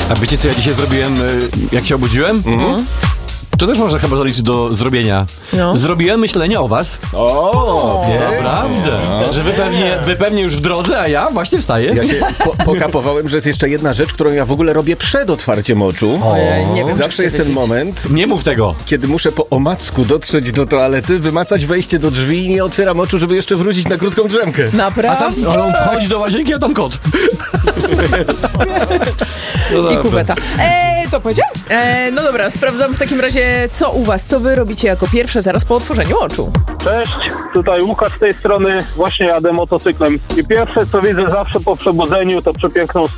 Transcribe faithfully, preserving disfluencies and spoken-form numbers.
A wiecie, co ja dzisiaj zrobiłem, y, jak się obudziłem? Mhm. To też można chyba zaliczyć do zrobienia. No. Zrobiłem myślenie o was. O, Naprawdę. Że wy pewnie, wy pewnie już w drodze, a ja właśnie wstaję. Ja się po, pokapowałem, że jest jeszcze jedna rzecz, którą ja w ogóle robię przed otwarciem oczu. Ojej, nie wiem, czy Zawsze chcę jest ten wiedzieć. moment, Nie mów tego. kiedy muszę po omacku dotrzeć do toalety, wymacać wejście do drzwi i nie otwieram oczu, żeby jeszcze wrócić na krótką drzemkę. A Naprawdę? tam ale on wchodzi do łazienki, a tam kot. I kuweta. Eee, to powiedział? Eee, no dobra, sprawdzam w takim razie, co u was, co wy robicie jako pierwsze zaraz po otworzeniu oczu. Cześć, tutaj Łukasz z tej strony, właśnie jadę motocyklem i pierwsze co widzę zawsze po przebudzeniu to przepiękną